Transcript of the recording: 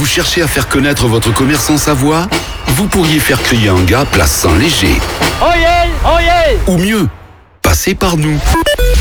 Vous cherchez à faire connaître votre commerce en Savoie? Vous pourriez faire crier un gars place Saint-Léger. Oyez! Oyez! Ou mieux, passez par nous.